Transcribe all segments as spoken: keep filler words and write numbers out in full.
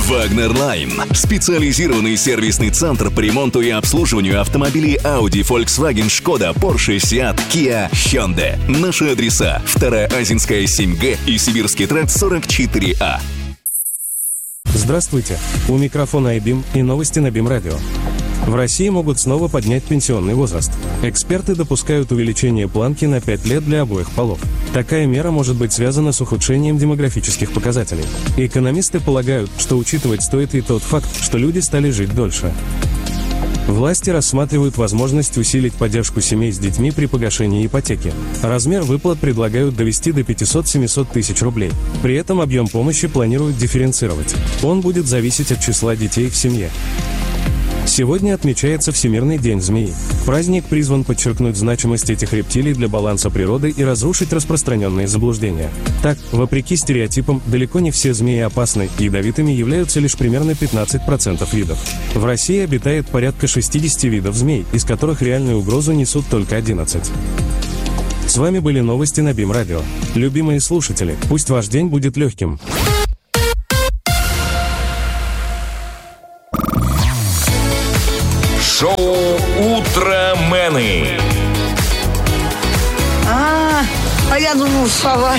Wagner Line. Специализированный сервисный центр по ремонту и обслуживанию автомобилей Audi, Volkswagen, Skoda, Porsche, Seat, Kia, Hyundai. Наши адреса: Вторая Азинская, семь Г и Сибирский тракт, сорок четыре А. Здравствуйте. У микрофона iBeam и новости на БИМ Радио. В России могут снова поднять пенсионный возраст. Эксперты допускают увеличение планки на пять лет для обоих полов. Такая мера может быть связана с ухудшением демографических показателей. Экономисты полагают, что учитывать стоит и тот факт, что люди стали жить дольше. Власти рассматривают возможность усилить поддержку семей с детьми при погашении ипотеки. Размер выплат предлагают довести до пятьсот-семьсот тысяч рублей. При этом объем помощи планируют дифференцировать. Он будет зависеть от числа детей в семье. Сегодня отмечается Всемирный день змеи. Праздник призван подчеркнуть значимость этих рептилий для баланса природы и разрушить распространенные заблуждения. Так, вопреки стереотипам, далеко не все змеи опасны, ядовитыми являются лишь примерно пятнадцать процентов видов. В России обитает порядка шестьдесят видов змей, из которых реальную угрозу несут только одиннадцать. С вами были новости на БИМ Радио. Любимые слушатели, пусть ваш день будет легким. Шоу «Утромены». А, а я думал, сова.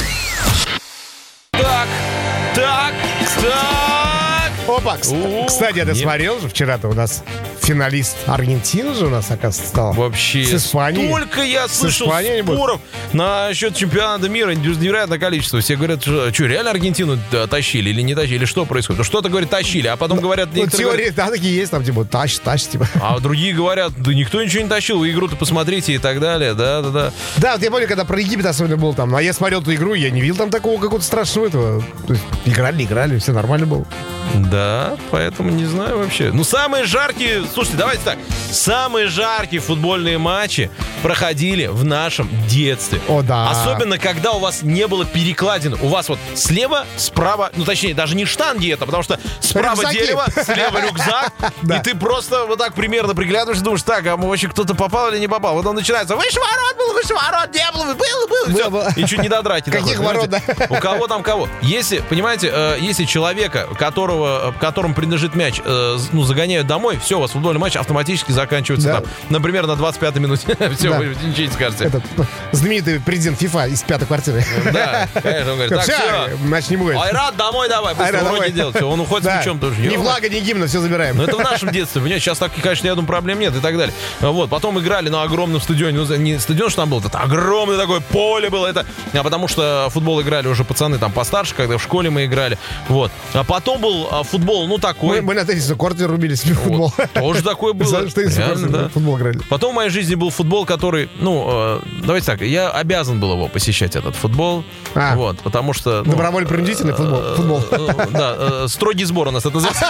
Так, так, так. Опа, кс- кстати, я досмотрел же, вчера-то у нас финалист Аргентины же у нас, оказывается, стал. Вообще, с Испанией. столько я С слышал Испанией споров насчет чемпионата мира, невероятное количество. Все говорят, что, что реально Аргентину да, тащили или не тащили, или что происходит? Ну, что-то, говорят, тащили, а потом говорят... Ну, теории, говорят, да, такие есть, там, типа, тащ, тащ, типа. а другие говорят, да никто ничего не тащил, вы игру-то посмотрите и так далее, да-да-да. Да, вот я помню, когда про Египет особенно был там, а я смотрел эту игру, я не видел там такого какого-то страшного этого. То есть, играли, играли, все нормально было. Да, поэтому не знаю вообще. Ну, самые жаркие... Слушайте, давайте так. Самые жаркие футбольные матчи проходили в нашем детстве. О, да. Особенно, когда у вас не было перекладин. У вас вот слева, справа... Ну, точнее, даже не штанги это, потому что справа Рюкзаки. дерево, слева рюкзак. Да. И ты просто вот так примерно приглядываешься, думаешь, так, а вообще кто-то попал или не попал? Вот он начинается, выше ворот был, выше ворот, не было, было, было. Было, Всё. было. И чуть не до драки. Каких доходит, ворот, понимаете? У кого там кого. Если, понимаете, э, если человека, которого, которому принадлежит мяч, э, ну, загоняют домой, все, у вас футбольный матч автоматически заканчивается Да. там, например, на двадцать пятой минуте. Все, Да. вы ничего не скажете. Этот знаменитый президент ФИФА из пятой квартиры. Да, конечно, он говорит, так, Все, все. матч не будет. Айрат, домой давай, быстро Айрат, уроки давай. делать. Все, он уходит Да. с мячом тоже. Ни Ё-моё. флага, ни гимна, все забираем. Ну, это в нашем детстве, понимаете, сейчас так, конечно, я думаю, проблем нет и так далее. Вот, потом играли на огромном стадионе, ну, не стадион, что там был, это огромное такое поле было, это, а потому что футбол играли уже пацаны там постарше, когда в школе мы играли, вот. А потом был а, футбол, ну, такой. Мы, мы на теннисном корте рубили себе в футбол. Вот, тоже такое было. Знаешь, что Реально, да. футбол играли. Потом в моей жизни был футбол, который, ну, э, давайте так, я обязан был его посещать, этот футбол. А. Вот, потому что... Ну, Добровольно-принудительный футбол. э, футбол. э, Да, э, строгий сбор у нас это называется.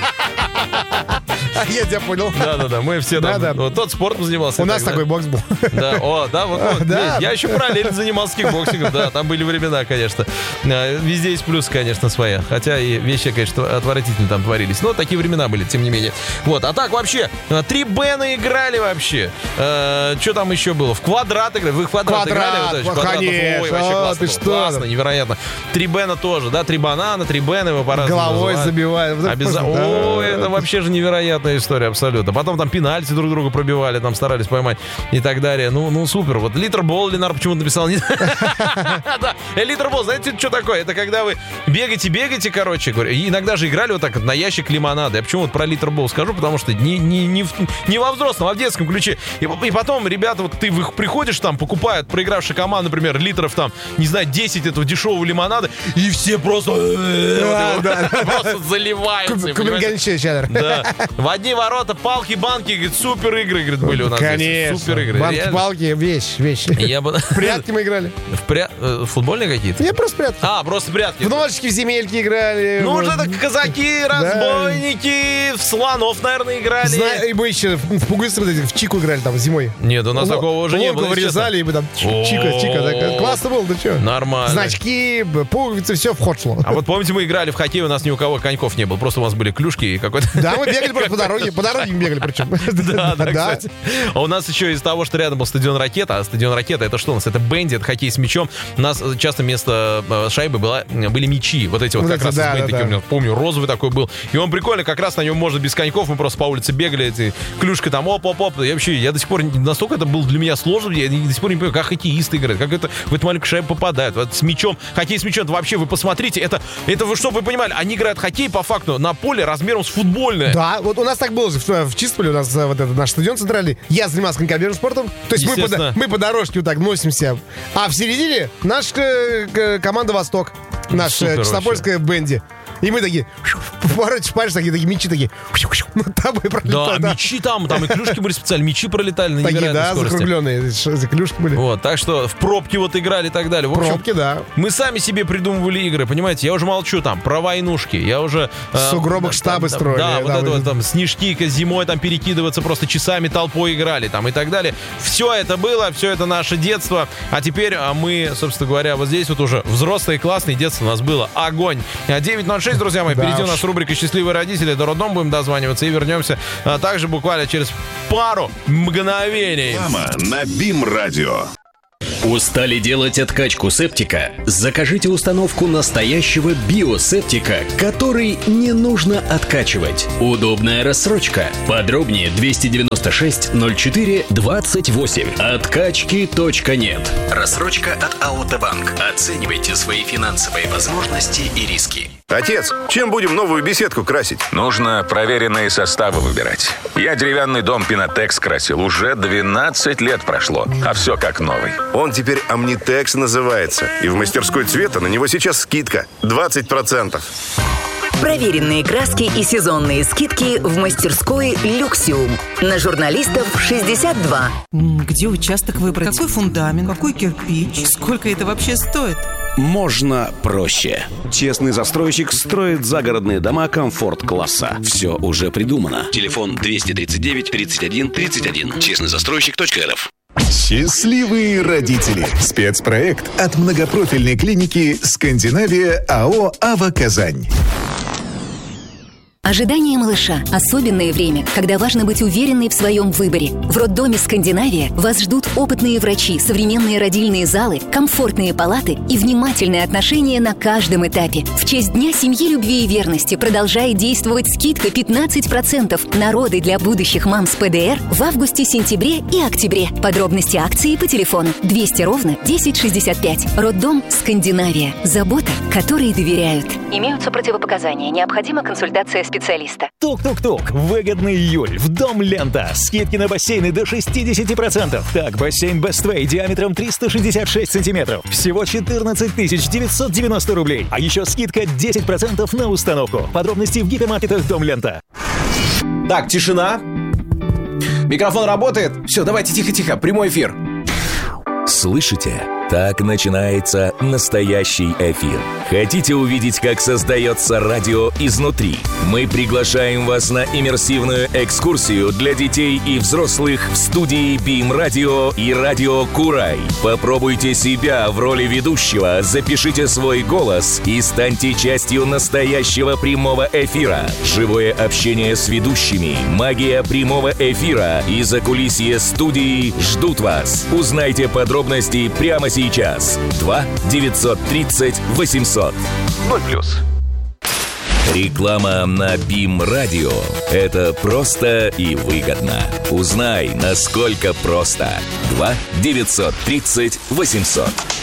А я тебя понял. Да-да-да, мы все там... Да-да. вот тот спортом занимался. У и нас так такой далее. бокс был. Да, о, да, вот, вот, Да. есть. Я еще параллельно занимался кикбоксингом, да, там были времена, конечно. А, Везде есть плюс, конечно, своя. Хотя и вещи, конечно, отвратительно там творились. Но такие времена были, тем не менее. Вот, а так вообще, а, три Бена играли вообще. Что там еще было? В квадрат играли. Вы в квадрат, Квадрат, играли? Вот, товарищ? Квадрат, конечно. ой, вообще А, классно ты было. что? Классно, невероятно. Три Бена тоже, да, три банана, три Бена, его по-разному Головой называют. забивают. Вот это Обяза- просто, да. Ой, это вообще же невероятная история, абсолютно. Потом там пенальти друг друга пробивали, там старались поймать и так далее. Ну, ну супер. Вот литрбол Ленар почему-то написал. Не- Да, э, литрбол, знаете, что такое? Это когда вы бегаете, бегаете, короче говоря. И иногда же играли вот так вот на ящик лимонада. Я почему вот про литрбол скажу? Потому что не, не, не, в- не во взрослом, а в детском ключе. И, и потом, ребята, вот ты вы- приходишь там, покупают проигравшая команда, например, литров там, не знаю, десять этого дешевого лимонада, и все просто э, вот его просто заливаются. понимаете? Кумингенче, чадр. Да. В одни ворота, палки, банки, говорит, супер игры, говорит, были у нас. здесь. Конечно. Супер игры. Банки-палки, вещь, вещь. Я бы... Прятки мы играли. В пря... э, Футбольные какие-то? Я просто прятки. А, просто прятки. В ножички, в земельки играли. Ну, Вот. уже так казаки, разбойники, в слонов, наверное, играли. Зна- И мы еще в пугуицы вот эти, в чику играли там зимой. Нет, у нас Ло- такого уже не лодку было. если вырезали, и мы там чика, чика. чика так. Классно было, да что? честно. Нормально. Значки, б- пуговицы, все в ход шло. А вот помните, мы играли в хоккей, у нас ни у кого коньков не было. Просто у нас были клюшки и какой-то... Да, мы бегали просто по дороге, по дороге бегали причем. Да, да, кстати. А у нас еще из того, что рядом был стадион «Ракета», а стадион «Ракета» — это что у нас? Это бенди, это хоккей с мячом. У нас часто вместо шайбы была, были мячи. Вот эти вот, вот как эти, раз да, из бенди, да, такие, да. Помню, розовый такой был. И он прикольный, как раз на нем можно без коньков. Мы просто по улице бегали, эти клюшки там, оп-оп-оп. Я вообще, я до сих пор, настолько это было для меня сложно, я до сих пор не понимаю, как хоккеисты играют, как это в эту маленькую шайбу попадают. Вот с мячом, хоккей с мячом, это вообще, вы посмотрите, это, это вы, чтобы вы понимали, они играют в хоккей по факту на поле размером с футбольное. Да, вот у нас так было в, в Чистполе, у нас вот этот наш стадион центральный. Я занимался конькобежным спортом. То есть мы по, мы по дорожке вот так носимся. А в середине наша э, команда «Восток». Наша Чистопольская бенди. И мы такие, поворачиваешь, пальцы, такие, такие мячи такие, ну там и пролетают. Да, мячи там, там и клюшки были специальные, мячи пролетали на невероятной такие, да, скорости. закругленные, клюшки были. Вот, так что в пробки вот играли и так далее. В общем, пробки, да. Мы сами себе придумывали игры, понимаете, я уже молчу там про войнушки, я уже... В э, сугробах э, штабы там, строили. Да, да, вот да, это вот там, снежки зимой там перекидываться, просто часами толпой играли там и так далее. Все это было, все это наше детство, а теперь а мы, собственно говоря, вот здесь вот уже взрослые, классные, детство у нас было огонь. девять ноль шесть, друзья мои, да, впереди у нас рубрика «Счастливые родители». До роддома будем дозваниваться и вернемся а, также буквально через пару мгновений. Мама на БИМ-радио. Устали делать откачку септика? Закажите установку настоящего биосептика, который не нужно откачивать. Удобная рассрочка. Подробнее двести девяносто шесть ноль четыре двадцать восемь. Откачки точка нет. Рассрочка от Аутобанк. Оценивайте свои финансовые возможности и риски. Отец, чем будем новую беседку красить? Нужно проверенные составы выбирать. Я деревянный дом Пинотекс красил. Уже двенадцать лет прошло, а все как новый. Он теперь Omnitex называется. И в мастерской цвета на него сейчас скидка двадцать процентов. Проверенные краски и сезонные скидки в мастерской «Люксиум». На журналистов шестьдесят два. Где участок выбрать? Какой фундамент? Какой кирпич? Сколько это вообще стоит? Можно проще. Честный застройщик строит загородные дома комфорт-класса. Все уже придумано. Телефон двести тридцать девять тридцать один тридцать один. честный застройщик точка эр эф. Счастливые родители. Спецпроект от многопрофильной клиники «Скандинавия» АО «Ава Казань». Ожидание малыша – особенное время, когда важно быть уверенной в своем выборе. В роддоме «Скандинавия» вас ждут опытные врачи, современные родильные залы, комфортные палаты и внимательное отношение на каждом этапе. В честь Дня семьи, любви и верности продолжает действовать скидка пятнадцать процентов на роды для будущих мам с ПДР в августе, сентябре и октябре. Подробности акции по телефону двести ровно десять шестьдесят пять. Роддом «Скандинавия». Забота, которой доверяют. Имеются противопоказания. Необходима консультация специалиста. Тук-тук-тук. Выгодный июль. В Дом Лента. Скидки на бассейны до шестьдесят процентов. Так, бассейн Best-Way диаметром триста шестьдесят шесть сантиметров. Всего четырнадцать тысяч девятьсот девяносто рублей. А еще скидка десять процентов на установку. Подробности в гипермаркетах Дом Лента. Так, тишина. Микрофон работает? Все, давайте тихо-тихо. Прямой эфир. Слышите? Так начинается настоящий эфир. Хотите увидеть, как создается радио изнутри? Мы приглашаем вас на иммерсивную экскурсию для детей и взрослых в студии БИМ-радио и радио Курай. Попробуйте себя в роли ведущего, запишите свой голос и станьте частью настоящего прямого эфира. Живое общение с ведущими, магия прямого эфира и закулисье студии ждут вас. Узнайте подробности прямо сейчас. Сейчас. два девятьсот тридцать восемьсот. ноль плюс. Реклама на БИМ-радио – это просто и выгодно. Узнай, насколько просто. два девятьсот тридцать восемьсот.